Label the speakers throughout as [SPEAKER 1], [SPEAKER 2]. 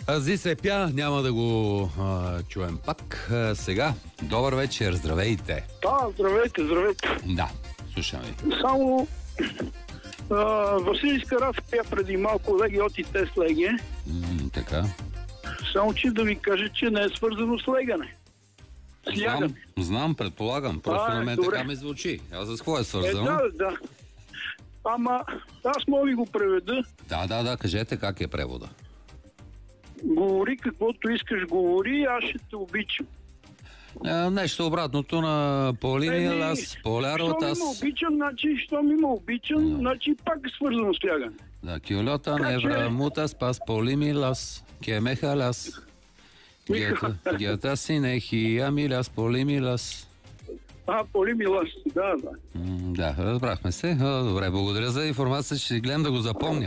[SPEAKER 1] Ази се пя, няма да го чуем пак. Сега, добър вечер, здравейте.
[SPEAKER 2] Да, здравейте.
[SPEAKER 1] Да, слушам ви.
[SPEAKER 2] Само Василийска Рас пя преди малко Леги от и те с Леги.
[SPEAKER 1] Така.
[SPEAKER 2] Само че да ви кажа, че не е свързано с легане.
[SPEAKER 1] Знам, предполагам. Просто на мен
[SPEAKER 2] добре.
[SPEAKER 1] така ми звучи. А за какво е свързано?
[SPEAKER 2] Да. Ама аз мога ви го преведа.
[SPEAKER 1] Да, кажете как е превода.
[SPEAKER 2] Говори каквото искаш, говори, аз ще те обичам.
[SPEAKER 1] Нещо обратното на Полини Лас, Полярот аз.
[SPEAKER 2] Що ми ме обичам, значи пак е свързано с лягане.
[SPEAKER 1] Да, киолота невра мутас пас Полими Лас, кемеха Лас. Гета синехи амилас Полими Лас.
[SPEAKER 2] Полими Лас, да.
[SPEAKER 1] Да, разбрахме се. Добре, благодаря за информация, ще гледам да го запомня.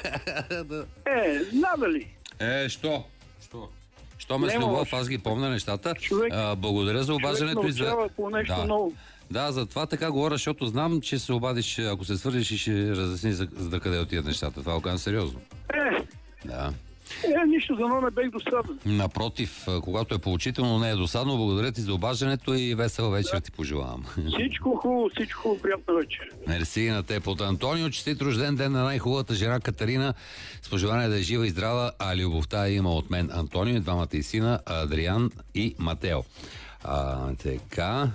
[SPEAKER 2] Надали.
[SPEAKER 1] Що? Що ме с любов, аз ги помня нещата. Благодаря за обаждането и за... Да, за това така говоря, защото знам, че се обадиш, ако се свържиш и ще разясни за да къде отидат нещата. Това го сериозно. Да.
[SPEAKER 2] Нищо за но не бех досаден.
[SPEAKER 1] Напротив, когато е поучително, не е досадно. Благодаря ти за обаждането и весел вечер ти пожелавам.
[SPEAKER 2] Всичко хубаво, приятна вечер.
[SPEAKER 1] Мерси на теб от Антонио. Честит рожден ден на най-хубавата жена Катерина. С пожелание да е жива и здрава, а любовта има от мен Антонио и двамата и сина Адриан и Матео. Така.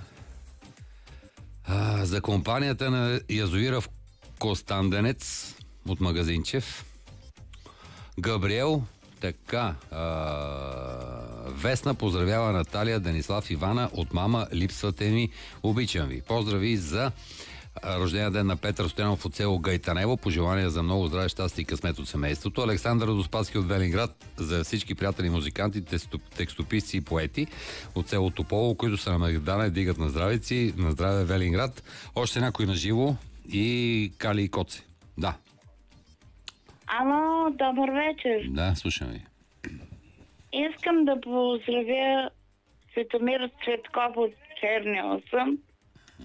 [SPEAKER 1] За компанията на язовира в Костанденец от магазинчев. Габриел, така, Весна поздравява Наталия, Денислав, Ивана от мама, липсвате ми, обичам ви. Поздрави за рождения ден на Петър Стоянов от село Гайтанево, пожелания за много здраве, щастие и късмет от семейството. Александър Радоспаски от Велинград за всички приятели музиканти, текстописци и поети от село Тополо, които са на Магдана и дигат на здравици, на здраве Велинград. Още някой на живо и Кали и Коце. Да.
[SPEAKER 3] Ало, добър вечер.
[SPEAKER 1] Да, слушам ви.
[SPEAKER 3] Искам да поздравя Светомир Цветков от Черния 8